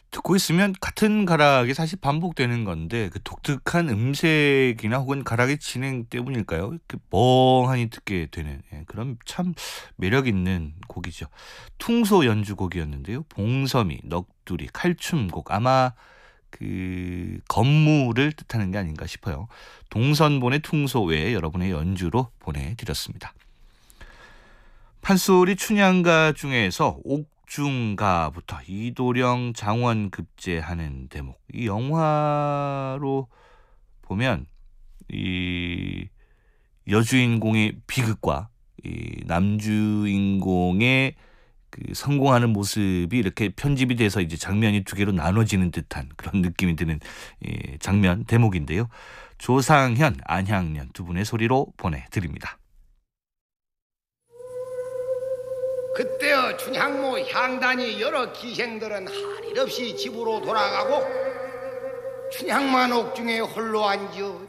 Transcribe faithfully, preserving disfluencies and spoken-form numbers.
듣고 있으면 같은 가락이 사실 반복되는 건데 그 독특한 음색이나 혹은 가락의 진행 때문일까요? 이렇게 멍하니 듣게 되는 예 그런 참 매력 있는 곡이죠. 퉁소 연주곡이었는데요. 봉섬이, 넋두리, 칼춤곡 아마 그 건물을 뜻하는 게 아닌가 싶어요. 동선본의 퉁소 외에 여러분의 연주로 보내드렸습니다. 판소리 춘향가 중에서 옥중가부터 이도령 장원 급제하는 대목. 이 영화로 보면 이 여주인공의 비극과 이 남주인공의 그 성공하는 모습이 이렇게 편집이 돼서 이제 장면이 두 개로 나눠지는 듯한 그런 느낌이 드는 이 장면 대목인데요. 조상현, 안향년 두 분의 소리로 보내드립니다. 그때의 춘향모 향단이 여러 기생들은 할 일 없이 집으로 돌아가고 춘향만 옥중에 홀로 앉아